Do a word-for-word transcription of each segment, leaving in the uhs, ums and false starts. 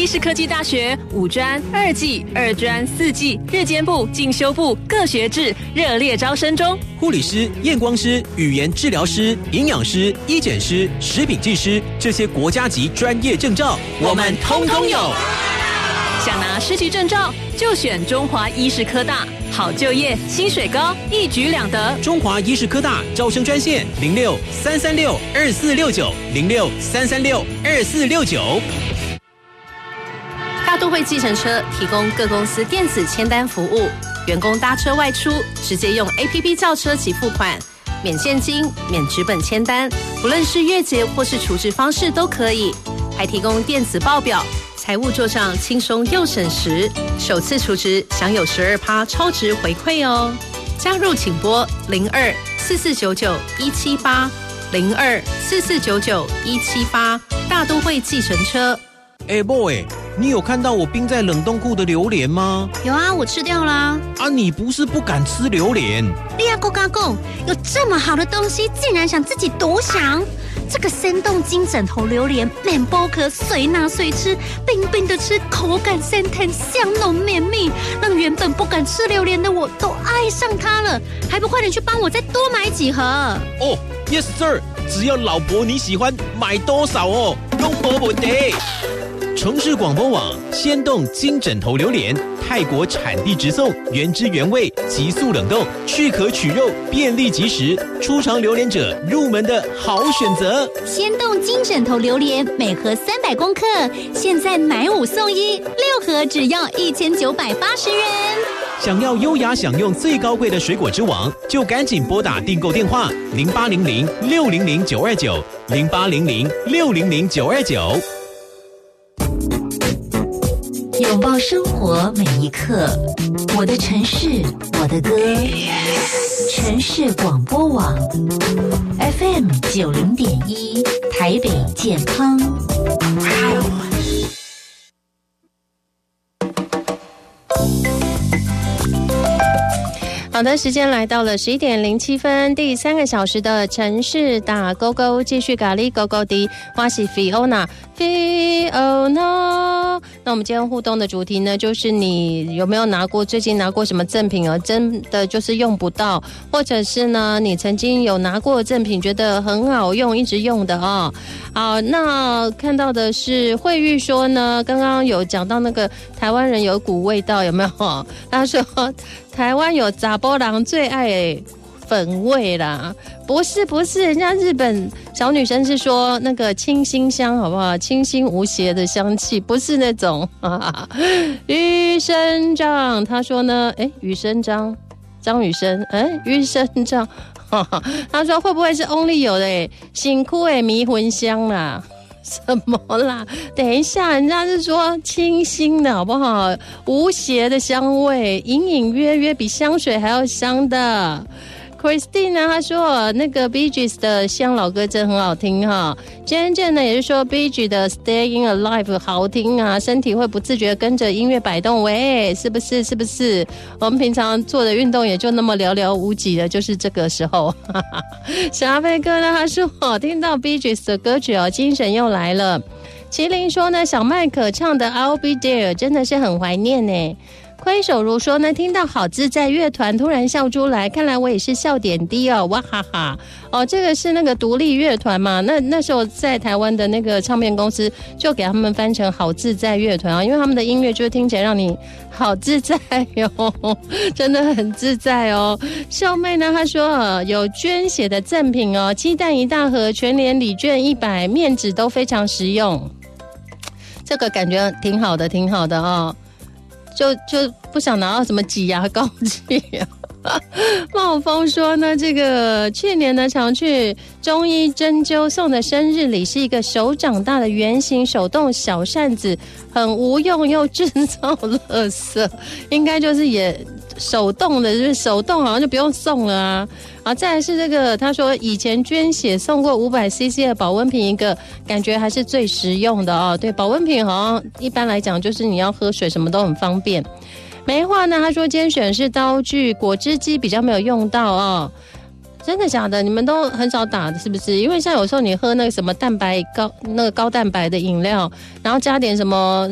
医事科技大学五专、二技、二专、四技、日间部、进修部各学制热烈招生中。 护理师、验光师、语言治疗师、营养师、医检师、食品技师，这些国家级专业证照，我们通通有。 想拿师级证照，就选中华医事科大，好就业，薪水高，一举两得。 中华医事科大招生专线零六三三六二四六九零六三三六二四六九。 大都会计程车提供各公司电子签单服务，员工搭车外出直接用 A P P 叫车及付款，免现金、免纸本签单，不论是月结或是储值方式都可以，还提供电子报表。财务做账轻松又省时，首次储值享有 百分之十二 超值回馈哦。加入请拨零二四四九九一七八零二四四九九一七八，大都会计程车。 哎 boy， 你有看到我冰在冷冻库的榴莲吗？ 有啊，我吃掉啦。 啊，你不是不敢吃榴莲？ 你阿公阿公，有这么好的东西，竟然想自己独享？这个生动金枕头榴莲，免剥壳，随拿随吃，冰冰的吃，口感鲜甜，香浓绵密，让原本不敢吃榴莲的我都爱上它了。还不快点去帮我再多买几盒？ 哦 ，Yes sir， 只要老婆你喜欢，买多少哦，都没问题。城市广播网鲜冻金枕头榴莲，泰国产地直送，原汁原味，急速冷冻，去壳取肉，便利即食，初尝榴莲者入门的好选择。 鲜冻金枕头榴莲每盒三百公克，现在买五送一，六盒只要一千九百八十元。 想要优雅享用最高贵的水果之王，就赶紧拨打订购电话零八零零六零零九二九零八零零六零零九二九。 拥抱生活每一刻，我的城市，我的歌，城市广播网 F M 九零点一，台北健康。 好的，时间来到了十一点零七分，第三个小时的城市打勾勾，继续咖喱勾勾的，我是 Fiona Fiona。那我们今天互动的主题呢，就是你有没有拿过最近拿过什么赠品，而真的就是用不到，或者是呢你曾经有拿过赠品，觉得很好用，一直用的哦。好，那看到的是慧玉说呢，刚刚有讲到那个台湾人有股味道，有没有？他说台湾有查甫人最爱粉味啦，不是不是，人家日本小女生是说那个清新香，好不好？清新无邪的香气，不是那种。余生章他说呢，哎，余生章，张雨生，哎，余生章，他说会不会是 Only 有的？哎，辛苦的迷魂香啦。什么啦？等一下，人家是说清新的好不好？无邪的香味，隐隐约约比香水还要香的。Christine 呢，她说那个 Bee Gees 的香老歌真很好听哈。Jen Jen 呢也是说 Bee Gees 的 Staying Alive 好听啊，身体会不自觉跟着音乐摆动，喂，是不是？是不是？我们平常做的运动也就那么寥寥无几的，就是这个时候。小阿飞哥呢，他说听到 Bee Gees 的歌曲哦，精神又来了。麒麟说呢，小麦可唱的 I'll Be There 真的是很怀念呢。挥手如说呢，听到好自在乐团突然笑出来，看来我也是笑点低哦，哇哈哈！哦，这个是那个独立乐团嘛？那那时候在台湾的那个唱片公司就给他们翻成好自在乐团啊，因为他们的音乐就听起来让你好自在哟，真的很自在哦。秀妹呢，她说有捐血的赠品哦，鸡蛋一大盒，全联礼券一百，面纸都非常实用，这个感觉挺好的，挺好的哦。就就不想拿到什么挤牙膏去啊。茂峰说呢，这个去年呢常去中医针灸送的生日礼是一个手掌大的圆形手动小扇子，很无用又制造垃圾，应该就是也手动的，就是手动好像就不用送了啊。啊，再来是这个，他说以前捐血送过五百 C C 的保温瓶一个，感觉还是最实用的哦。对，保温瓶好像一般来讲就是你要喝水什么都很方便。梅花呢，他说今天选的是刀具，果汁机比较没有用到哦。真的假的？你们都很少打的，是不是？因为像有时候你喝那个什么蛋白高那个高蛋白的饮料，然后加点什么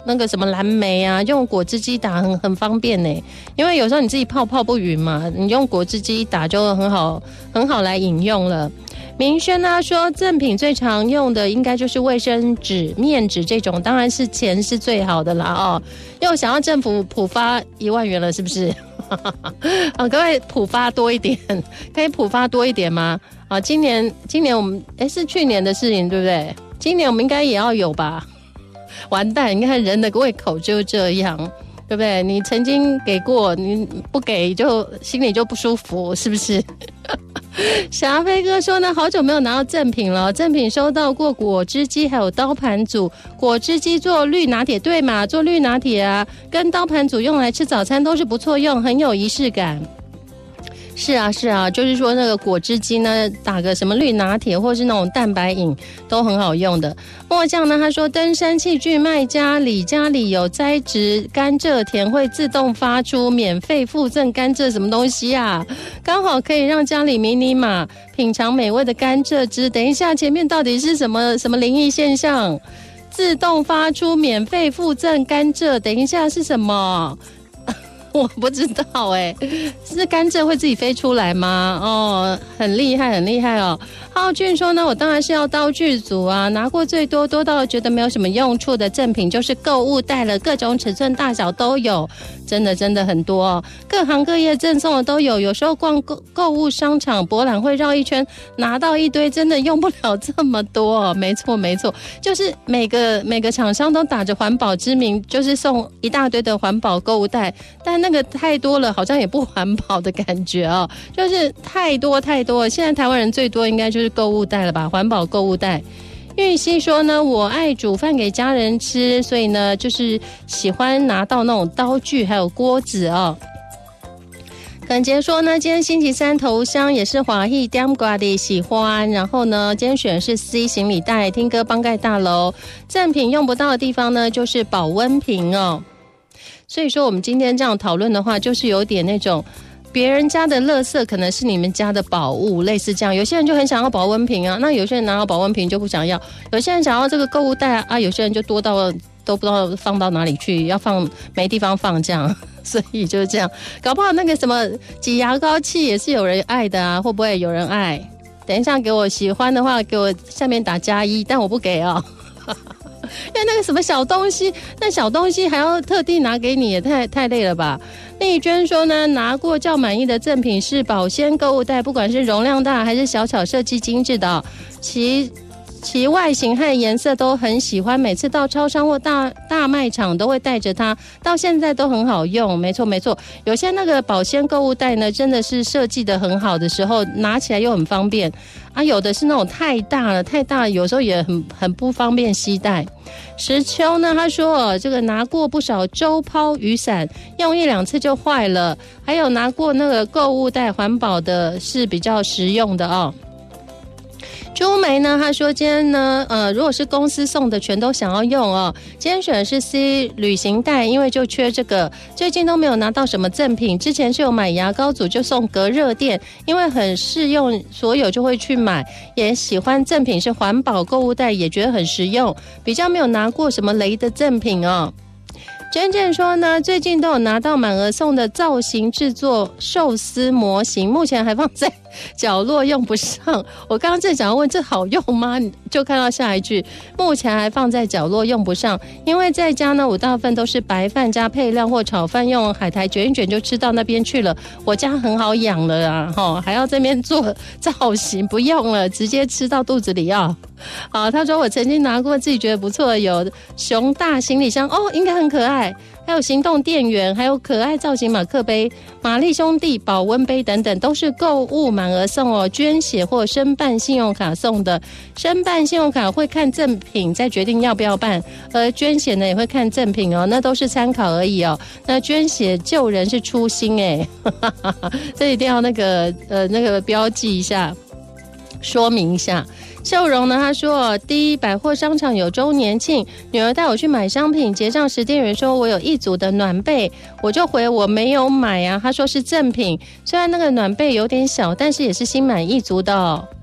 那个什么蓝莓啊，用果汁机打很很方便呢。因为有时候你自己泡泡不匀嘛，你用果汁机打就很好很好来饮用了。明轩呢说，赠品最常用的应该就是卫生纸、面纸这种，当然是钱是最好的啦哦。又想要政府普发一万元了，是不是？啊，各位普发多一点，可以普发多一点吗？啊，今年今年我们哎是去年的事情对不对？今年我们应该也要有吧？完蛋，你看人的胃口就这样。对不对？你曾经给过，你不给就心里就不舒服，是不是？霞飞哥说呢，好久没有拿到赠品了，赠品收到过果汁机还有刀盘组。果汁机做绿拿铁，对嘛？做绿拿铁啊，跟刀盘组用来吃早餐都是不错用，很有仪式感。是啊是啊，就是说那个果汁机呢，打个什么绿拿铁或是那种蛋白饮都很好用的。墨酱呢，他说登山器具卖家里家里有栽植甘蔗田，会自动发出免费附赠甘蔗什么东西啊？刚好可以让家里迷你马品尝美味的甘蔗汁。等一下，前面到底是什么什么灵异现象？自动发出免费附赠甘蔗，等一下是什么？我不知道哎、欸，是甘蔗会自己飞出来吗？哦，很厉害，很厉害哦。浩俊说呢，我当然是要刀具组啊，拿过最多多到觉得没有什么用处的赠品就是购物袋了，各种尺寸大小都有，真的真的很多哦，各行各业赠送的都有。有时候逛购购物商场博览会绕一圈，拿到一堆，真的用不了这么多、哦。没错没错，就是每个每个厂商都打着环保之名，就是送一大堆的环保购物袋，但那个太多了，好像也不环保的感觉哦，就是太多太多了。现在台湾人最多应该就是购物袋了吧，环保购物袋。玉溪说呢，我爱煮饭给家人吃，所以呢，就是喜欢拿到那种刀具还有锅子哦。耿杰说呢，今天星期三头香也是华裔 damn 瓜的喜欢，然后呢，今天选的是 C 行李袋，听歌帮盖大楼。赠品用不到的地方呢，就是保温瓶哦。所以说我们今天这样讨论的话，就是有点那种别人家的垃圾可能是你们家的宝物，类似这样。有些人就很想要保温瓶啊，那有些人拿到保温瓶就不想要，有些人想要这个购物袋啊，有些人就多到都不知道放到哪里去，要放没地方放这样。所以就是这样，搞不好那个什么挤牙膏器也是有人爱的啊，会不会有人爱？等一下给我喜欢的话，给我下面打加一，但我不给哦。因为那个什么小东西，那小东西还要特地拿给你，也太太累了吧。丽娟说呢，拿过较满意的赠品是保鲜购物袋，不管是容量大还是小巧设计精致的、哦，其其外形和颜色都很喜欢，每次到超商或大大卖场都会带着它，到现在都很好用。没错没错，有些那个保鲜购物袋呢，真的是设计的很好的时候，拿起来又很方便啊。有的是那种太大了，太大了有时候也很很不方便携带。石秋呢，他说这个拿过不少周抛雨伞，用一两次就坏了，还有拿过那个购物袋，环保的是比较实用的哦。朱梅呢，他说今天呢，呃，如果是公司送的，全都想要用哦。今天选的是 C 旅行袋，因为就缺这个，最近都没有拿到什么赠品。之前是有买牙膏组，就送隔热垫，因为很适用，所有就会去买。也喜欢赠品是环保购物袋，也觉得很实用。比较没有拿过什么雷的赠品哦。珍珍说呢，最近都有拿到满额送的造型制作寿司模型，目前还放在角落用不上。我刚刚正想要问这好用吗？就看到下一句，目前还放在角落用不上，因为在家呢，我大部分都是白饭加配料或炒饭，用海苔卷一卷就吃到那边去了。我家很好养了啊，齁，还要这边做造型，不用了，直接吃到肚子里要。好，他说我曾经拿过自己觉得不错的，有熊大行李箱哦，应该很可爱，还有行动电源，还有可爱造型马克杯、玛丽兄弟保温杯等等，都是购物满额送哦，捐血或申办信用卡送的。申办信用卡会看赠品再决定要不要办，而捐血呢也会看赠品哦，那都是参考而已哦。那捐血救人是初心哎，这一定要那个呃那个标记一下，说明一下。秀荣呢，他说第一百货商场有周年庆，女儿带我去买商品，结账时店员说我有一组的暖被，我就回我没有买啊，他说是赠品，虽然那个暖被有点小，但是也是心满意足的哦。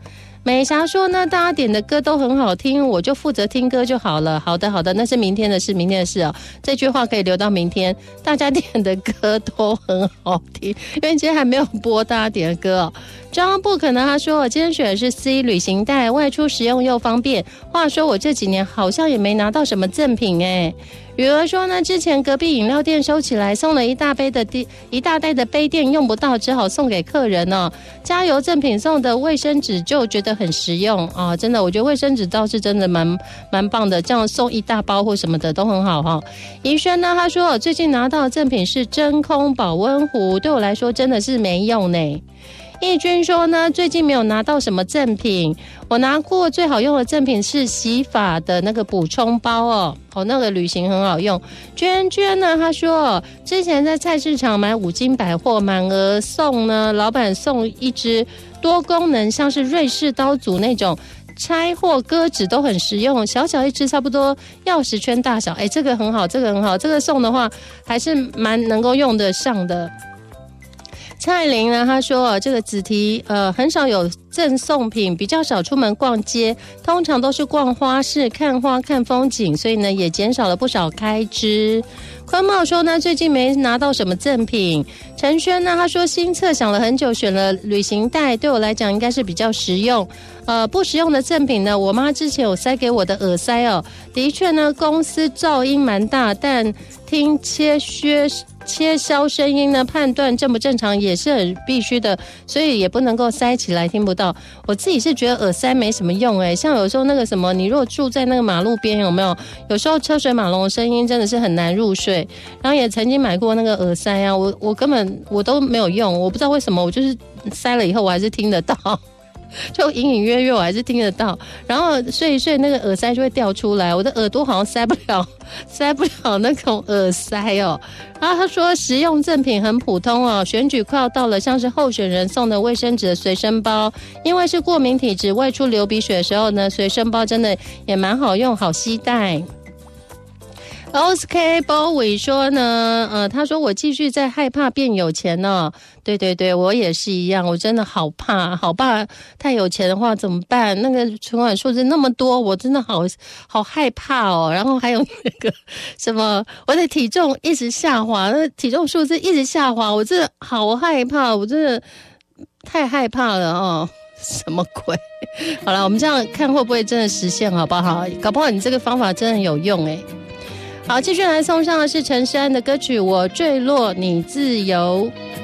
美霞说呢，大家点的歌都很好听，我就负责听歌就好了。好的好的，那是明天的事，明天的事哦。这句话可以留到明天。大家点的歌都很好听，因为今天还没有播大家点的歌哦。张不可能，他说我今天选的是 C 旅行袋，外出实用又方便。话说我这几年好像也没拿到什么赠品哎。雨儿说呢，之前隔壁饮料店收起来，送了一大杯的一大袋的杯垫，用不到，只好送给客人哦。加油赠品送的卫生纸就觉得很实用啊、哦，真的，我觉得卫生纸倒是真的蛮蛮棒的，这样送一大包或什么的都很好哈、哦。怡轩呢，他说我最近拿到的赠品是真空保温壶，对我来说真的是没用呢。义军说呢，最近没有拿到什么赠品，我拿过最好用的赠品是洗发的那个补充包哦，哦，那个旅行很好用。娟娟呢，她说之前在菜市场买五金百货，满额送呢，老板送一支多功能，像是瑞士刀组那种。拆或割纸都很实用，小小一支差不多钥匙圈大小，哎，这个很好，这个很好，这个送的话还是蛮能够用得上的。蔡玲呢，她说这个子题呃很少有赠送品，比较少出门逛街，通常都是逛花市看花看风景，所以呢也减少了不少开支。坤茂说呢，最近没拿到什么赠品。陈轩呢，他说新策想了很久，选了旅行袋，对我来讲应该是比较实用。呃，不实用的赠品呢，我妈之前有塞给我的耳塞哦，的确呢，公司噪音蛮大，但听切削切削声音呢，判断正不正常也是很必须的，所以也不能够塞起来听不到。我自己是觉得耳塞没什么用诶，像有时候那个什么，你如果住在那个马路边，有没有？有时候车水马龙的声音真的是很难入睡。然后也曾经买过那个耳塞啊，我我根本我都没有用，我不知道为什么，我就是塞了以后我还是听得到。就隐隐约约我还是听得到，然后睡一睡那个耳塞就会掉出来，我的耳朵好像塞不了塞不了那种耳塞哦。然后他说实用赠品很普通哦，选举快要到了，像是候选人送的卫生纸的随身包，因为是过敏体质，外出流鼻水的时候呢，随身包真的也蛮好用，好携带。O S K Bowie 说呢，呃，他说我继续在害怕变有钱呢、哦。对对对，我也是一样，我真的好怕，好怕太有钱的话怎么办？那个存款数字那么多，我真的好好害怕哦。然后还有那个什么，我的体重一直下滑，那体重数字一直下滑，我真的好害怕，我真的太害怕了哦。什么鬼？好了，我们这样看会不会真的实现，好不好？搞不好你这个方法真的有用诶。好，继续来送上的是陈珊的歌曲《我坠落你自由》。